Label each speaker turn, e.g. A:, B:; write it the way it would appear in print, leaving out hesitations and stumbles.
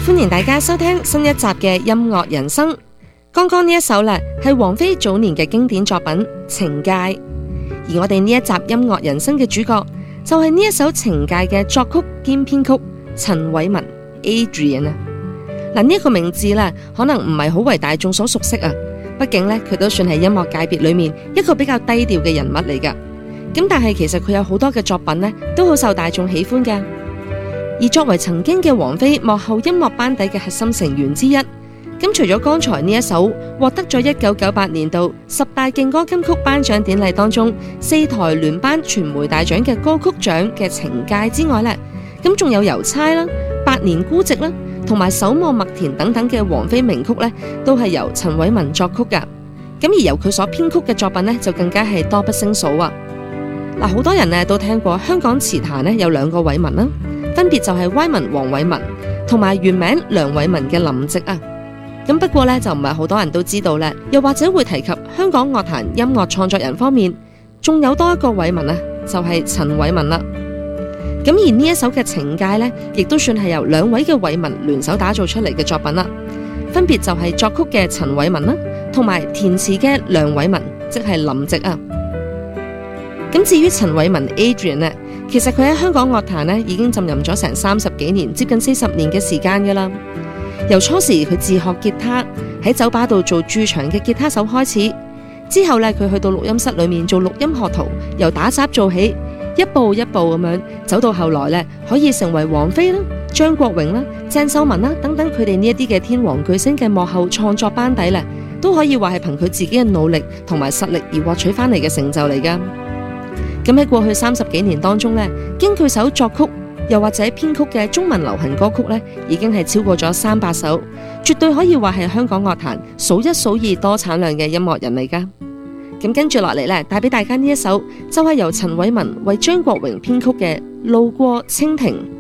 A: 歡迎大家收聽新一集嘅音樂人生。剛剛呢一首呢係王菲早年嘅經典作品《情界》，而我哋呢一集音樂人生嘅主角就係呢一首《情界》嘅作曲兼編曲陳偉文 Adrian 啊。嗱，呢一個名字呢可能唔係好為大眾所熟悉啊，畢竟呢佢都算係音樂界別裏面一個比較低調嘅人物嚟噶。咁但係其實佢有好多嘅作品呢都好受大眾喜歡噶。而作為曾經嘅王菲幕後音樂班底嘅核心成員之一，咁除咗剛才呢一首獲得咗1998年度10大勁歌金曲頒獎典禮當中4台聯頒傳媒大獎嘅歌曲獎嘅情界之外呢，咁仲有郵差啦、百年孤寂啦，同埋守望麥田等等嘅王菲名曲呢，都係由陳偉文作曲噶。咁而由佢所編曲嘅作品呢，就更加係多不勝數啊。嗱，好多人呢都聽過香港詞壇呢有2個偉文啦，分別就係歪文黃偉文同埋原名梁偉文嘅林夕啊。咁不過呢，就唔係好多人都知道呢，又或者會提及香港樂壇音樂創作人方面仲有多一個偉文啊，就係陳偉文啦。咁而呢一首嘅情界呢，亦都算係由2位嘅偉文聯手打造出嚟嘅作品啦，分別就係作曲嘅陳偉文啦，同埋填詞嘅梁偉文，即係林夕啊。咁至於陳偉文 Adrian 呢，其實佢喺香港樂壇呢已經浸淫咗成30幾年，接近40年嘅時間噶啦。由初時佢自學吉他，喺酒吧度做駐場嘅吉他手開始，之後呢，佢去到錄音室裏面做錄音學徒，由打雜做起，一步一步咁樣走到後來呢，可以成為王菲啦、張國榮啦、鄭秀文啦等等佢哋呢一啲嘅天王巨星嘅幕後創作班底呢，都可以話係憑佢自己嘅努力同埋實力而獲取翻嚟嘅成就嚟噶。咁喺過去30幾年當中呢，經佢手作曲又或者編曲嘅中文流行歌曲呢，已經係超過咗300首，絕對可以話係香港樂壇數一數二多產量嘅音樂人嚟噶。咁跟住落嚟呢，帶俾大家呢一首就係由陳偉文為張國榮編曲嘅《路過蜻蜓》。